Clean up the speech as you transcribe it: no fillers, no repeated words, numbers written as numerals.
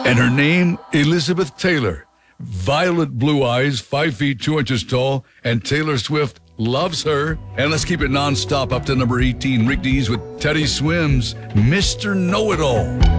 And her name, Elizabeth Taylor. Violet blue eyes, 5 feet 2 inches tall, and Taylor Swift loves her. And let's keep it nonstop up to number 18, Rick Dees with Teddy Swims, Mr. Know-It-All.